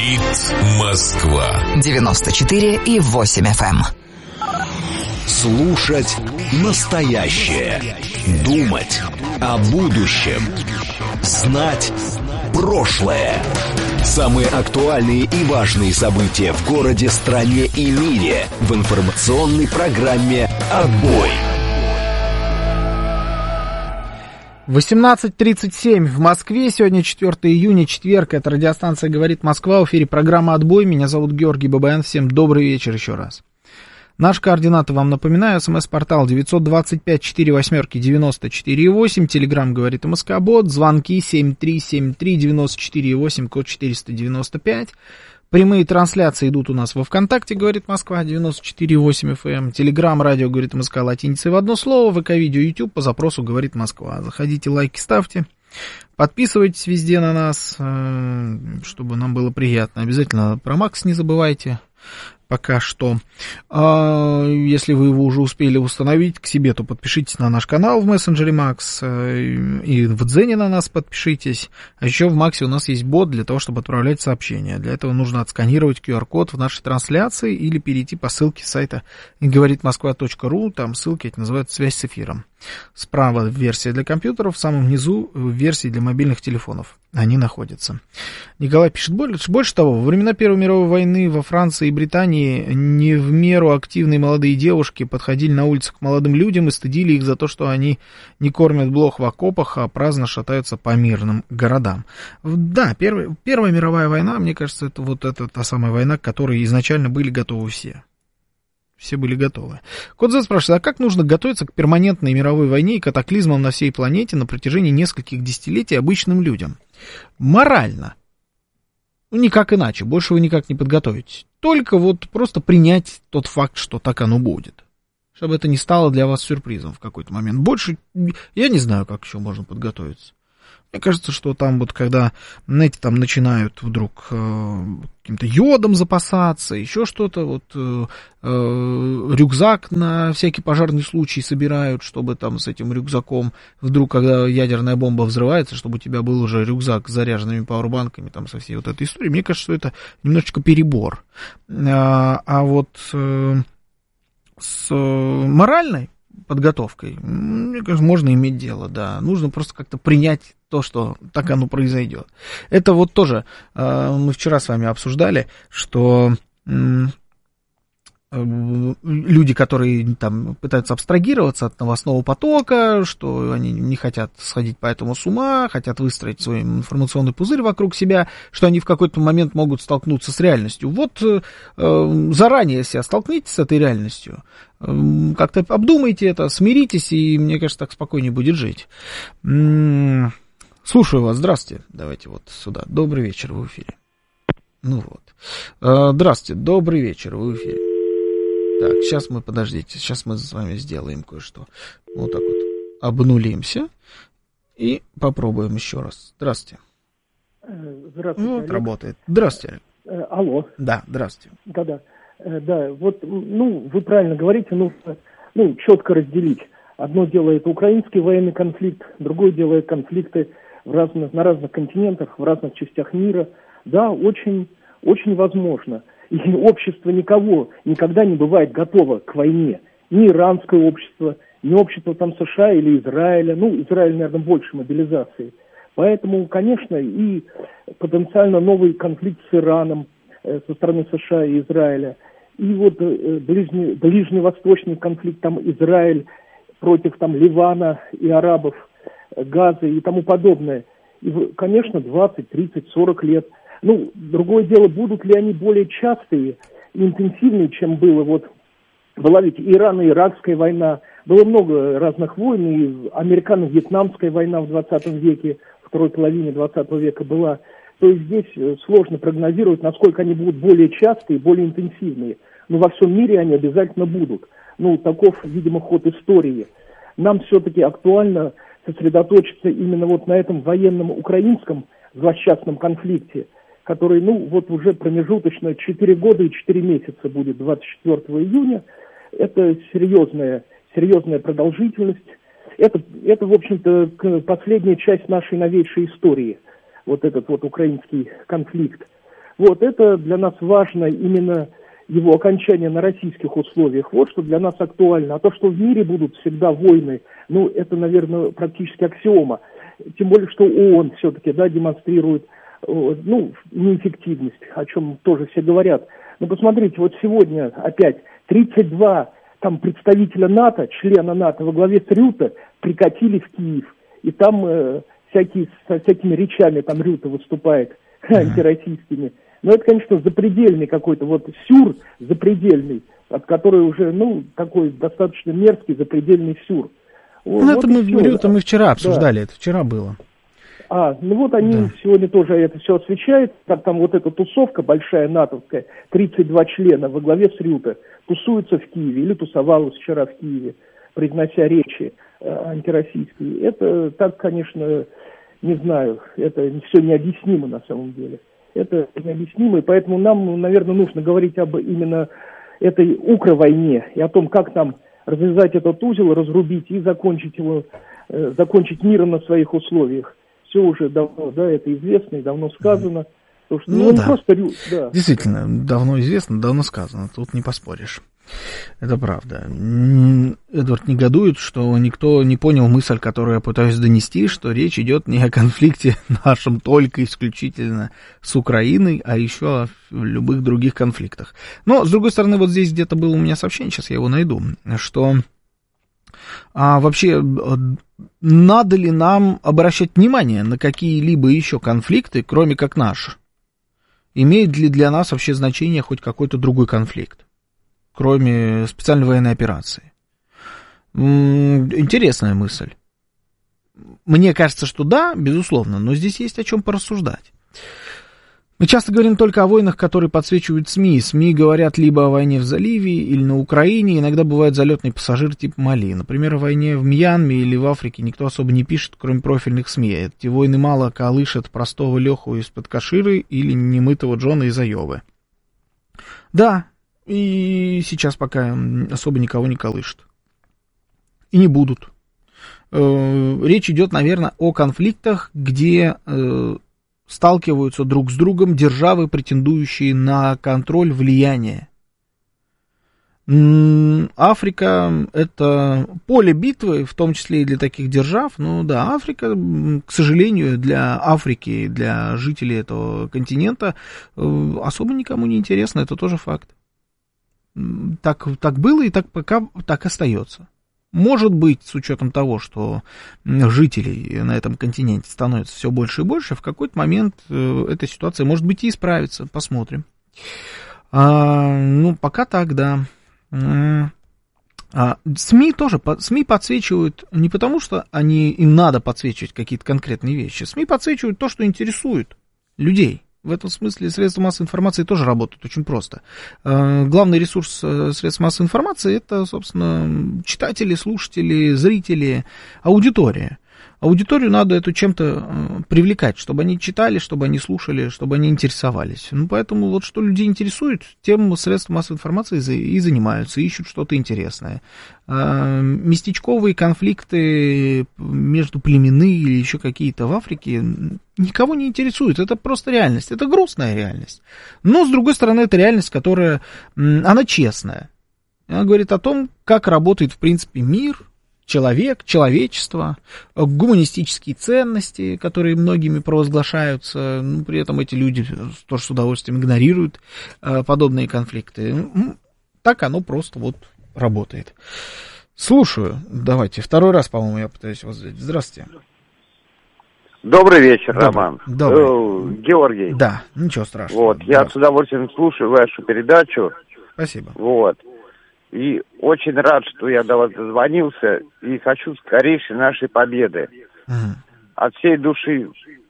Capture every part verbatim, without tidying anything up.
Говорит Москва. девяносто четыре и восемь эф эм. Слушать настоящее. Думать о будущем. Знать прошлое. Самые актуальные и важные события в городе, стране и мире в информационной программе «Отбой». восемнадцать тридцать семь в Москве. Сегодня четвёртого июня, четверг. Это радиостанция «Говорит Москва». В эфире программа «Отбой». Меня зовут Георгий Бабаян. Всем добрый вечер еще раз. Наши координаты вам напоминаю. СМС-портал девятьсот двадцать пять сорок восемь девяносто четыре восемь. Телеграм «Говорит МСК-бот». Звонки семь три семь три девяносто четыре восемь, код четыреста девяносто пять. Прямые трансляции идут у нас во ВКонтакте, говорит Москва, девяносто четыре восемь эф эм. Телеграм, радио, говорит МСК, латиницей в одно слово. ВК-видео, YouTube по запросу говорит Москва. Заходите, лайки ставьте. Подписывайтесь везде на нас, чтобы нам было приятно. Обязательно про Макс не забывайте. Пока что. А если вы его уже успели установить к себе, то подпишитесь на наш канал в мессенджере Макс. И в Дзене на нас подпишитесь. А еще в Максе у нас есть бот для того, чтобы отправлять сообщения. Для этого нужно отсканировать ку ар код в нашей трансляции или перейти по ссылке сайта говорит москва точка ру. Там ссылки эти называют «Связь с эфиром». Справа версия для компьютеров, в самом низу версии для мобильных телефонов. Они находятся. Николай пишет, больше, больше того, во времена Первой мировой войны во Франции и Британии не в меру активные молодые девушки подходили на улицах к молодым людям и стыдили их за то, что они не кормят блох в окопах, а праздно шатаются по мирным городам. Да, первая, Первая мировая война, мне кажется, это вот это та самая война, к которой изначально были готовы все. Все были готовы. Кот Зет спрашивает, а как нужно готовиться к перманентной мировой войне и катаклизмам на всей планете на протяжении нескольких десятилетий обычным людям? Морально. Ну, никак иначе. Больше вы никак не подготовитесь. Только вот просто принять тот факт, что так оно будет. Чтобы это не стало для вас сюрпризом в какой-то момент. Больше я не знаю, как еще можно подготовиться. Мне кажется, что там вот когда, знаете, там начинают вдруг э, каким-то йодом запасаться, еще что-то, вот э, э, рюкзак на всякий пожарный случай собирают, чтобы там с этим рюкзаком, вдруг, когда ядерная бомба взрывается, чтобы у тебя был уже рюкзак с заряженными пауэрбанками, там со всей вот этой историей. Мне кажется, что это немножечко перебор. А, а вот э, с моральной подготовкой, мне кажется, можно иметь дело, да. Нужно просто как-то принять то, что так оно произойдет. Это вот тоже э, мы вчера с вами обсуждали, что э, люди, которые там пытаются абстрагироваться от новостного потока, что они не хотят сходить поэтому с ума, хотят выстроить свой информационный пузырь вокруг себя, что они в какой-то момент могут столкнуться с реальностью. Вот э, заранее себя столкнитесь с этой реальностью, э, как-то обдумайте это, смиритесь, и, мне кажется, так спокойнее будет жить. М-м- Слушаю вас, здравствуйте. Давайте вот сюда. Добрый вечер, вы в эфире. Ну вот. Э, здравствуйте, добрый вечер, вы в эфире. Так, сейчас мы, подождите, сейчас мы с вами сделаем кое-что. Вот так вот обнулимся и попробуем еще раз. Здравствуйте. Здравствуйте, Вот, Олег. работает. Здравствуйте, Олег. Алло. Да, здравствуйте. Да-да. Да, вот, ну, вы правильно говорите, нужно, ну, четко разделить. Одно дело это украинский военный конфликт, другое дело это конфликты в разных, на разных континентах, в разных частях мира. Да, очень, очень возможно. И общество никого никогда не бывает готово к войне. Ни иранское общество, ни общество там США или Израиля. Ну, Израиль, наверное, больше мобилизации. Поэтому, конечно, и потенциально новый конфликт с Ираном э, со стороны США и Израиля. И вот э, ближний, ближневосточный конфликт, там Израиль против там Ливана и арабов, Газа и тому подобное. И, конечно, двадцать, тридцать, сорок лет. Ну, другое дело, будут ли они более частые и интенсивные, чем было вот... Была ведь Ирано-Иракская война, было много разных войн, и американо-вьетнамская война в двадцатом веке, второй половине двадцатого века была. То есть здесь сложно прогнозировать, насколько они будут более частые, более интенсивные. Но во всем мире они обязательно будут. Ну, таков, видимо, ход истории. Нам все-таки актуально сосредоточиться именно вот на этом военном украинском злосчастном конфликте, который, ну, вот уже промежуточно четыре года и четыре месяца будет двадцать четвёртого июня. Это серьезная, серьезная продолжительность. Это, это, в общем-то, последняя часть нашей новейшей истории, вот этот вот украинский конфликт. Вот это для нас важно, именно его окончание на российских условиях. Вот что для нас актуально. А то, что в мире будут всегда войны, ну, это, наверное, практически аксиома. Тем более, что ООН все-таки, да, демонстрирует, ну, неэффективность, о чем тоже все говорят. Но посмотрите, вот сегодня опять тридцать два там представителя НАТО, члена НАТО во главе с Рюте прикатили в Киев. И там э, всякие, со всякими речами там Рюте выступает антироссийскими. Но это, конечно, запредельный какой-то вот сюр запредельный, от которой уже, ну, такой достаточно мерзкий запредельный сюр. Ну, вот это мы, Рюте, мы вчера обсуждали, да. Это вчера было. А, ну вот они да. сегодня тоже это все освещают, как там вот эта тусовка большая натовская, тридцать два члена во главе с Рюте, тусуются в Киеве, или тусовалась вчера в Киеве, произнося речи э, антироссийские. Это так, конечно, не знаю, это все необъяснимо на самом деле. Это необъяснимо, и поэтому нам, наверное, нужно говорить об именно этой укровойне и о том, как нам развязать этот узел, разрубить и закончить его, э, закончить миром на своих условиях. Все уже давно, да, это известно и давно сказано. Потому что, ну, ну да. Просто, да. Действительно, давно известно, давно сказано, тут не поспоришь. Это правда. Эдвард негодует, что никто не понял мысль, которую я пытаюсь донести, что речь идет не о конфликте нашем только исключительно с Украиной, а еще о любых других конфликтах. Но, с другой стороны, вот здесь где-то было у меня сообщение, сейчас я его найду, что а, вообще надо ли нам обращать внимание на какие-либо еще конфликты, кроме как наш? Имеет ли для нас вообще значение хоть какой-то другой конфликт, кроме специальной военной операции? Интересная мысль. Мне кажется, что да, безусловно, но здесь есть о чем порассуждать. Мы часто говорим только о войнах, которые подсвечивают СМИ. СМИ говорят либо о войне в заливе или на Украине, иногда бывает залетный пассажир типа Мали. Например, о войне в Мьянме или в Африке никто особо не пишет, кроме профильных СМИ. Эти войны мало колышет простого Леху из-под Каширы или немытого Джона из Айовы. Да, и сейчас пока особо никого не колышет. И не будут. Речь идет, наверное, о конфликтах, где сталкиваются друг с другом державы, претендующие на контроль, влияние. Африка — это поле битвы, в том числе и для таких держав. Ну да, Африка, к сожалению, для Африки, для жителей этого континента особо никому не интересно, это тоже факт. Так, так было и так пока так остается. Может быть, с учетом того, что жителей на этом континенте становится все больше и больше, в какой-то момент эта ситуация, может быть, и исправится. Посмотрим. А, ну, пока так, да. А, СМИ тоже, СМИ подсвечивают не потому, что они, им надо подсвечивать какие-то конкретные вещи. СМИ подсвечивают то, что интересует людей. В этом смысле средства массовой информации тоже работают очень просто. Главный ресурс средств массовой информации — это, собственно, читатели, слушатели, зрители, аудитория. Аудиторию надо эту чем-то привлекать, чтобы они читали, чтобы они слушали, чтобы они интересовались. Ну, поэтому вот что людей интересует, тем средства массовой информации и занимаются, ищут что-то интересное. Местечковые конфликты между племенами или еще какие-то в Африке никого не интересует. Это просто реальность, это грустная реальность. Но, с другой стороны, это реальность, которая, она честная. Она говорит о том, как работает, в принципе, мир, человек, человечество, гуманистические ценности, которые многими провозглашаются, ну, при этом эти люди тоже с удовольствием игнорируют э, подобные конфликты. Так оно просто вот работает. Слушаю. Давайте. Второй раз, по-моему, я пытаюсь вас взять. Здравствуйте. Добрый вечер, Добрый. Роман. Добрый. Э, Георгий. Да, ничего страшного. Вот, я с удовольствием слушаю вашу передачу. Спасибо. Вот. И очень рад, что я до вас дозвонился, и хочу скорейшей нашей победы. Угу. От всей души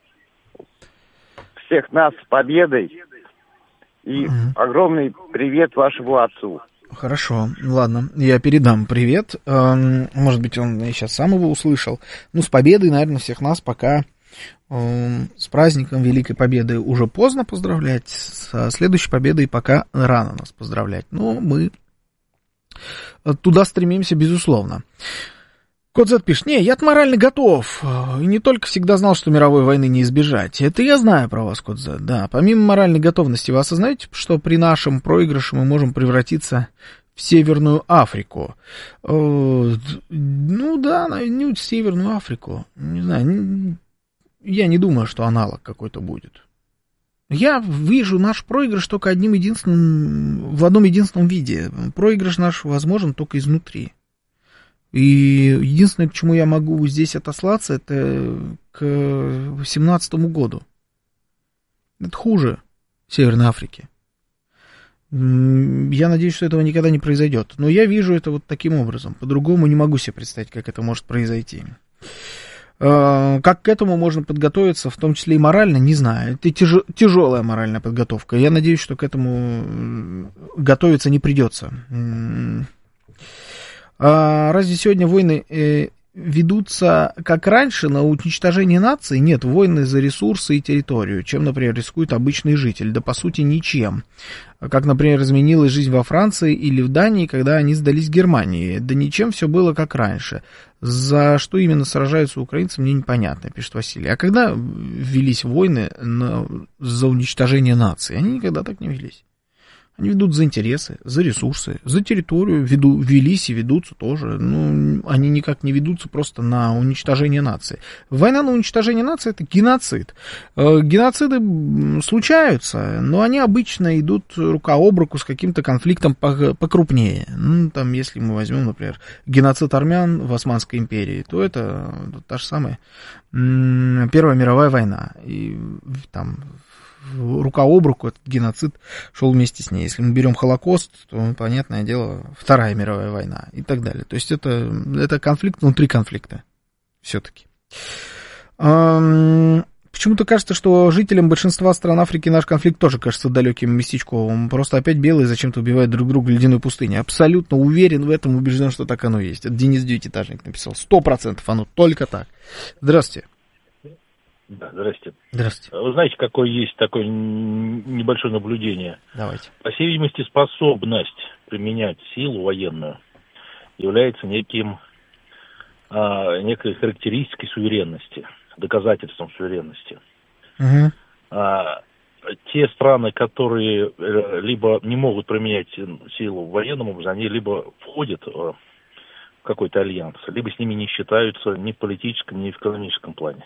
всех нас с победой, и угу. огромный привет вашему отцу. Хорошо, ладно, я передам привет. Может быть, он сейчас сам его услышал. Ну, с победой, наверное, всех нас пока с праздником Великой Победы уже поздно поздравлять. Со следующей победой пока рано нас поздравлять. Но мы туда стремимся, безусловно. Кодзет пишет, не, я-то морально готов, и не только всегда знал, что мировой войны не избежать. Это я знаю про вас, Кодзет, да. Помимо моральной готовности, вы осознаете, что при нашем проигрыше мы можем превратиться в Северную Африку? Ну да, не в Северную Африку, не знаю, я не думаю, что аналог какой-то будет. Я вижу наш проигрыш только одним единственным, в одном единственном виде. Проигрыш наш возможен только изнутри. И единственное, к чему я могу здесь отослаться, это к семнадцатому году. Это хуже Северной Африки. Я надеюсь, что этого никогда не произойдет. Но я вижу это вот таким образом. По-другому не могу себе представить, как это может произойти. Как к этому можно подготовиться, в том числе и морально, не знаю. Это тяж... тяжелая моральная подготовка. Я надеюсь, что к этому готовиться не придется. А разве сегодня войны э, ведутся как раньше на уничтожение нации? Нет, войны за ресурсы и территорию. Чем, например, рискует обычный житель? Да, по сути, ничем. Как, например, изменилась жизнь во Франции или в Дании, когда они сдались Германии. Да ничем, все было как раньше. За что именно сражаются украинцы, мне непонятно, пишет Василий. А когда велись войны на, за уничтожение нации? Они никогда так не велись. Они ведут за интересы, за ресурсы, за территорию, веду, велись и ведутся тоже. Ну, они никак не ведутся просто на уничтожение нации. Война на уничтожение нации — это геноцид. Геноциды случаются, но они обычно идут рука об руку с каким-то конфликтом покрупнее. Ну, там, если мы возьмем, например, геноцид армян в Османской империи, то это та же самая Первая мировая война. И там рука об руку этот геноцид шел вместе с ней. Если мы берем Холокост, то, понятное дело, Вторая мировая война и так далее. То есть это, это конфликт внутри конфликта все-таки. Почему-то кажется, что жителям большинства стран Африки наш конфликт тоже кажется далеким и местечковым. Просто опять белые зачем-то убивают друг друга в ледяной пустыне. Абсолютно уверен в этом, убежден, что так оно и есть. Это Денис Девятиэтажник написал. Сто процентов оно только так. Здравствуйте. Да, здрасте. Здравствуйте. Вы знаете, какое есть такое небольшое наблюдение? Давайте. По всей видимости, способность применять силу военную является неким, а, некой характеристикой суверенности, доказательством суверенности. Угу. А, те страны, которые либо не могут применять силу в военном образе, они либо входят в какой-то альянс, либо с ними не считаются ни в политическом, ни в экономическом плане.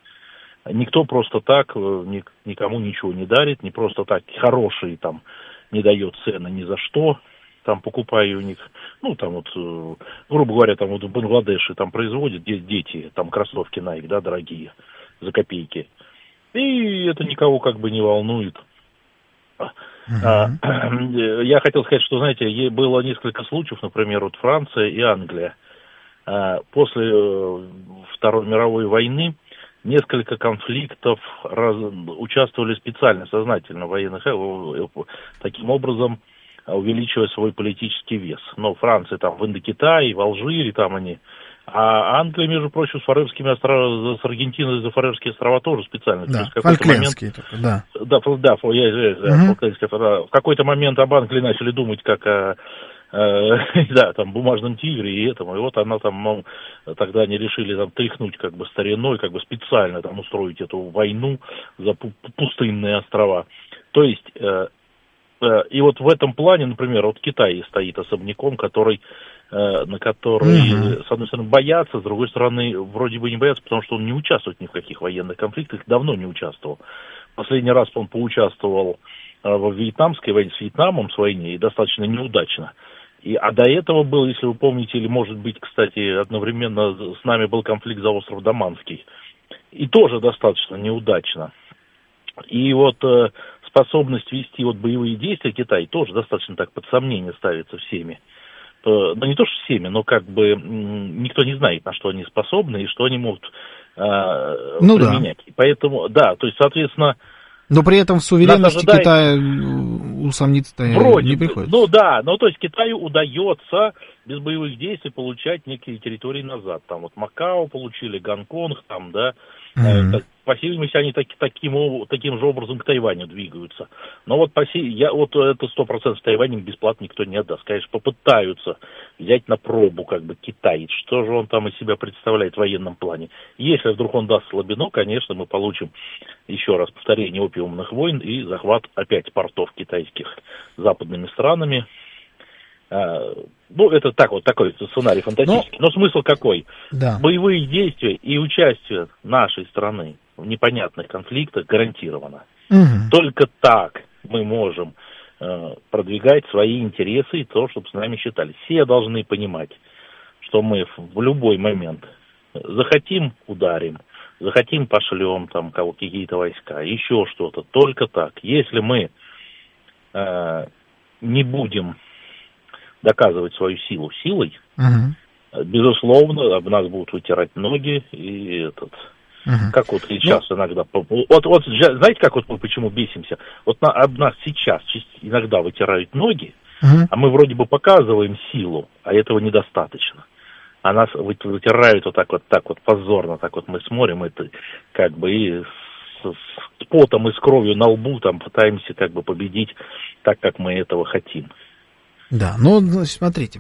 Никто просто так никому ничего не дарит, не просто так хороший там не дает цены ни за что, там покупая у них, ну там вот, грубо говоря, там вот в Бангладеше там производят дети, там кроссовки Nike, да, дорогие, за копейки. И это никого как бы не волнует. Uh-huh. А, я хотел сказать, что, знаете, было несколько случаев, например, вот Франция и Англия. А, после Второй мировой войны несколько конфликтов раз, участвовали специально, сознательно в военных, таким образом увеличивая свой политический вес. Но Франция там в Индокитае, в Алжире там они, а Англия, между прочим, с Фарерскими островами, с Аргентиной за Фарерские острова тоже специально. Да, фолклендские только, да. Да, да, я, я, угу. Фолклендские острова. В какой-то момент об Англии начали думать как о да, там, бумажном тигре и этому, и вот она там, ну, тогда они решили там тряхнуть как бы стариной, как бы специально там устроить эту войну за пустынные острова. То есть, э, э, и вот в этом плане, например, вот Китай стоит особняком, который, э, на который, mm-hmm. с одной стороны, боятся, с другой стороны, вроде бы не боятся, потому что он не участвует ни в каких военных конфликтах, давно не участвовал. Последний раз он поучаствовал э, во Вьетнамской войне с Вьетнамом с войне, и достаточно неудачно. И, а до этого был, если вы помните, или, может быть, кстати, одновременно с нами был конфликт за остров Даманский. И тоже достаточно неудачно. И вот э, способность вести вот боевые действия Китая тоже достаточно так под сомнение ставится всеми. Э, ну, не то, что всеми, но как бы м- никто не знает, на что они способны и что они могут э, ну, применять. Да. Поэтому, да, то есть, соответственно... Но при этом в суверенности ожидает... Китая усомниться-то Вроде не приходится. Ну да, ну то есть Китаю удается без боевых действий получать некие территории назад. Там вот Макао получили, Гонконг, там, да, mm-hmm. по всей видимости, они так, таким, таким же образом к Тайваню двигаются. Но вот, по всей, я, вот это сто процентов Тайванем бесплатно никто не отдаст. Конечно, попытаются взять на пробу как бы Китай. Что же он там из себя представляет в военном плане. Если вдруг он даст слабину, конечно, мы получим еще раз повторение опиумных войн и захват опять портов китайских западными странами. Ну, это так вот, такой сценарий фантастический. Но, Но смысл какой? Да. Боевые действия и участие нашей страны в непонятных конфликтах гарантировано. Угу. Только так мы можем э, продвигать свои интересы и то, чтобы с нами считали. Все должны понимать, что мы в любой момент захотим — ударим, захотим — пошлем там кого, какие-то войска, еще что-то. Только так. Если мы э, не будем доказывать свою силу силой, uh-huh. безусловно, об нас будут вытирать ноги, и этот, uh-huh. как вот сейчас ну... иногда, вот, вот, знаете, как вот мы почему бесимся? Вот на, об нас сейчас иногда вытирают ноги, uh-huh. а мы вроде бы показываем силу, а этого недостаточно. А нас вытирают вот так вот, так вот позорно, так вот мы смотрим, это как бы и с, с потом и с кровью на лбу там пытаемся как бы победить так, как мы этого хотим. Да, ну, смотрите,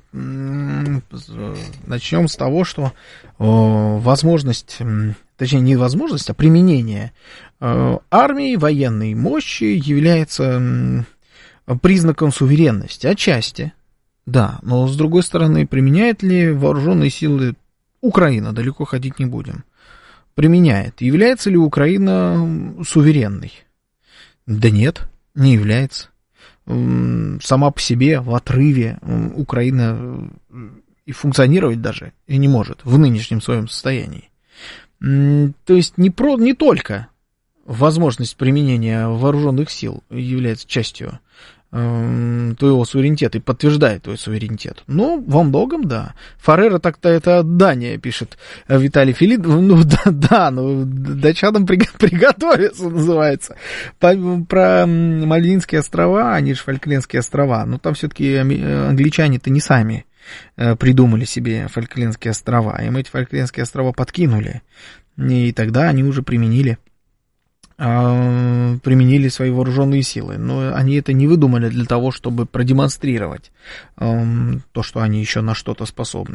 начнем с того, что возможность, точнее, не возможность, а применение армии, военной мощи является признаком суверенности, отчасти, да, но, с другой стороны, применяет ли вооруженные силы Украина, далеко ходить не будем, применяет. Является ли Украина суверенной? Да нет, не является. Сама по себе в отрыве Украина и функционировать даже и не может в нынешнем своем состоянии. То есть не, про, не только возможность применения вооруженных сил является частью твоего суверенитета и подтверждает твой суверенитет. Но во многом, да. Фарера так-то это отдание, пишет Виталий Филипп. Ну да, да, ну датчанам приготовиться называется. По, про Мальвинские острова, они же Фольклендские острова, но там все-таки англичане-то не сами придумали себе Фольклендские острова. Им эти Фольклендские острова подкинули. И тогда они уже применили применили свои вооруженные силы, но они это не выдумали для того, чтобы продемонстрировать э, то, что они еще на что-то способны.